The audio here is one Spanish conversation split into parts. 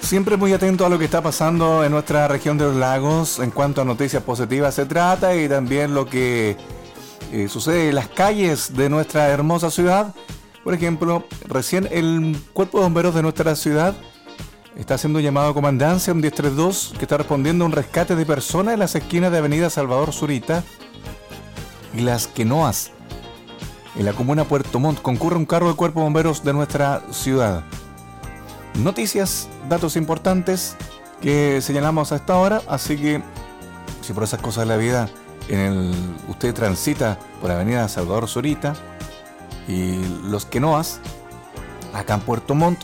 Siempre muy atento a lo que está pasando en nuestra región de los lagos en cuanto a noticias positivas se trata y también lo que sucede en las calles de nuestra hermosa ciudad. Por ejemplo, recién el Cuerpo de Bomberos de nuestra ciudad está haciendo un llamado a comandancia, un 1032, que está respondiendo a un rescate de personas en las esquinas de Avenida Salvador Zurita y Las Quenoas, en la comuna Puerto Montt. Concurre un carro del Cuerpo de Bomberos de nuestra ciudad. Noticias, datos importantes que señalamos a esta hora, así que si por esas cosas de la vida usted transita por Avenida Salvador Zurita y Los Quenoas, acá en Puerto Montt,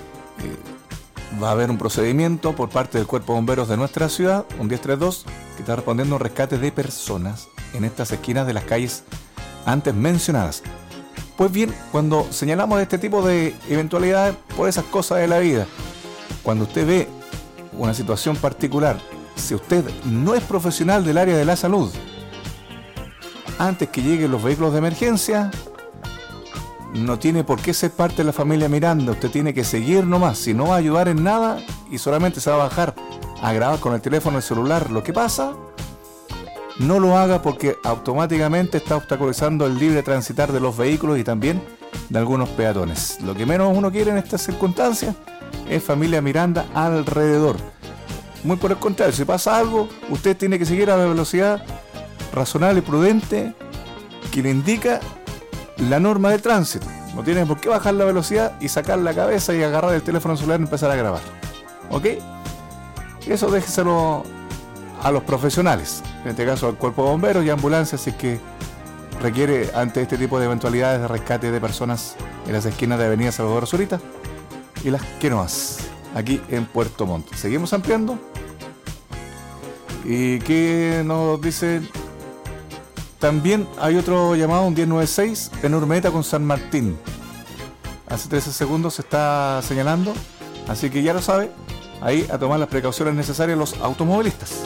va a haber un procedimiento por parte del Cuerpo de Bomberos de nuestra ciudad, un 1032, que está respondiendo a un rescate de personas en estas esquinas de las calles antes mencionadas. Pues bien, cuando señalamos este tipo de eventualidades por esas cosas de la vida, cuando usted ve una situación particular, si usted no es profesional del área de la salud, antes que lleguen los vehículos de emergencia, no tiene por qué ser parte de la familia Miranda. Usted tiene que seguir nomás, si no va a ayudar en nada y solamente se va a bajar a grabar con el teléfono celular lo que pasa, no lo haga porque automáticamente está obstaculizando el libre transitar de los vehículos y también de algunos peatones. Lo que menos uno quiere en estas circunstancias es familia Miranda alrededor. Muy por el contrario, si pasa algo, usted tiene que seguir a la velocidad razonable y prudente que le indica la norma de tránsito. No tiene por qué bajar la velocidad y sacar la cabeza y agarrar el teléfono celular y empezar a grabar. ¿Ok? Eso déjeselo a los profesionales, en este caso al Cuerpo de Bomberos y ambulancias, si es que requiere ante este tipo de eventualidades de rescate de personas en las esquinas de Avenida Salvador Zurita y Las Quenoas, aquí en Puerto Montt. Seguimos ampliando. ¿Y qué nos dice? También hay otro llamado, un 1096, en Urmeneta con San Martín. Hace 13 segundos se está señalando, así que ya lo sabe, ahí a tomar las precauciones necesarias los automovilistas.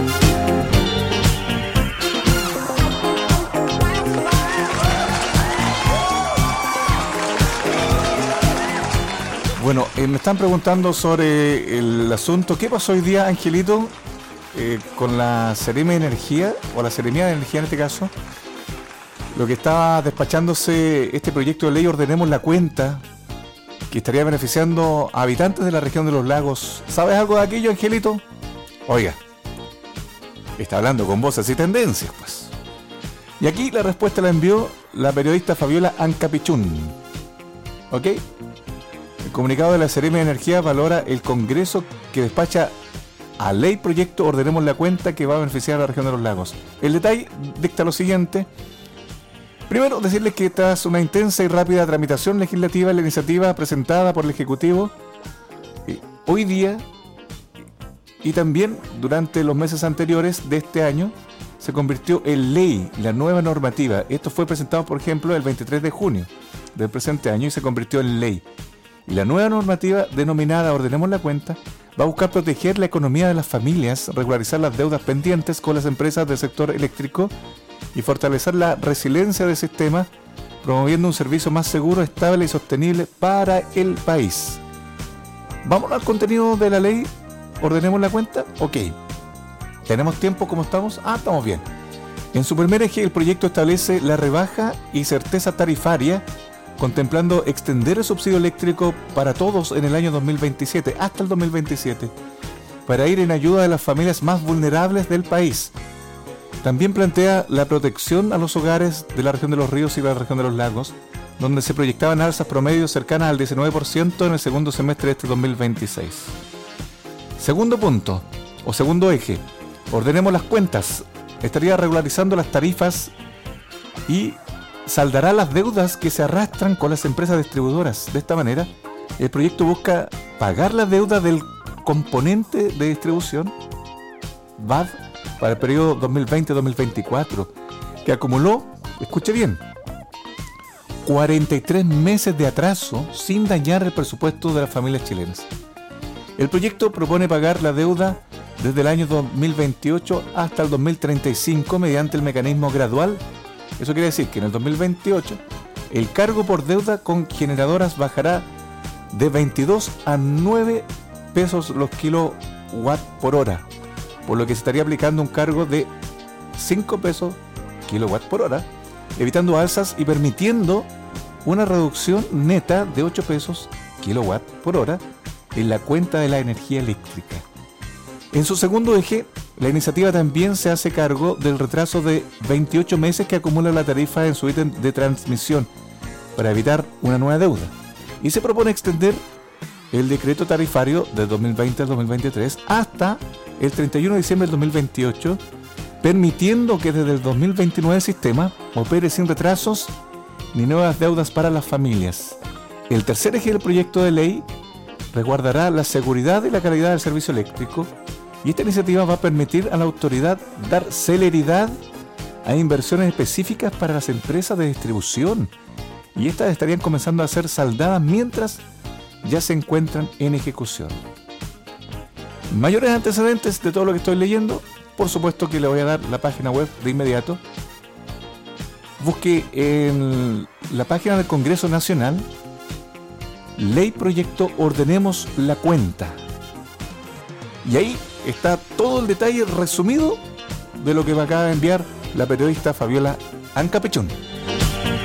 Bueno, me están preguntando sobre el asunto. ¿Qué pasó hoy día, Angelito, con la Seremi de Energía, o la Seremía de Energía en este caso? Lo que estaba despachándose este proyecto de ley Ordenemos la Cuenta, que estaría beneficiando a habitantes de la región de los lagos. ¿Sabes algo de aquello, Angelito? Oiga, está hablando con voces y tendencias, pues. Y aquí la respuesta la envió la periodista Fabiola Ancapichún. ¿Ok? El comunicado de la Seremi de Energía valora el Congreso que despacha a ley proyecto Ordenemos la Cuenta que va a beneficiar a la región de los lagos. El detalle dicta lo siguiente. Primero, decirles que tras una intensa y rápida tramitación legislativa, la iniciativa presentada por el Ejecutivo hoy día y también durante los meses anteriores de este año se convirtió en ley la nueva normativa. Esto fue presentado, por ejemplo, el 23 de junio del presente año y se convirtió en ley. Y la nueva normativa denominada Ordenemos la Cuenta va a buscar proteger la economía de las familias, regularizar las deudas pendientes con las empresas del sector eléctrico y fortalecer la resiliencia del sistema, promoviendo un servicio más seguro, estable y sostenible para el país. ¿Vamos al contenido de la ley? ¿Ordenemos la Cuenta? Ok. ¿Tenemos tiempo? ¿Cómo estamos? Estamos bien. En su primer eje, el proyecto establece la rebaja y certeza tarifaria, contemplando extender el subsidio eléctrico para todos en el año 2027, hasta el 2027, para ir en ayuda de las familias más vulnerables del país. También plantea la protección a los hogares de la región de los ríos y la región de los lagos, donde se proyectaban alzas promedios cercanas al 19% en el segundo semestre de este 2026. Segundo punto, o segundo eje, ordenemos las cuentas. Estaría regularizando las tarifas y saldará las deudas que se arrastran con las empresas distribuidoras. De esta manera, el proyecto busca pagar la deuda del componente de distribución VAD para el periodo 2020-2024, que acumuló, escuche bien, 43 meses de atraso sin dañar el presupuesto de las familias chilenas. El proyecto propone pagar la deuda desde el año 2028 hasta el 2035 mediante el mecanismo gradual. Eso quiere decir que en el 2028 el cargo por deuda con generadoras bajará de 22 a 9 pesos los kilowatt por hora, por lo que se estaría aplicando un cargo de 5 pesos kilowatt por hora, evitando alzas y permitiendo una reducción neta de 8 pesos kilowatt por hora en la cuenta de la energía eléctrica. En su segundo eje, la iniciativa también se hace cargo del retraso de 28 meses que acumula la tarifa en su ítem de transmisión para evitar una nueva deuda, y se propone extender el decreto tarifario de 2020 al 2023 hasta el 31 de diciembre del 2028, permitiendo que desde el 2029 el sistema opere sin retrasos ni nuevas deudas para las familias. El tercer eje del proyecto de ley resguardará la seguridad y la calidad del servicio eléctrico, y esta iniciativa va a permitir a la autoridad dar celeridad a inversiones específicas para las empresas de distribución, y estas estarían comenzando a ser saldadas mientras ya se encuentran en ejecución. Mayores antecedentes de todo lo que estoy leyendo, por supuesto que le voy a dar la página web de inmediato. Busque en la página del Congreso Nacional Ley Proyecto Ordenemos la Cuenta, y ahí está todo el detalle resumido de lo que me acaba de enviar la periodista Fabiola Ancapechún.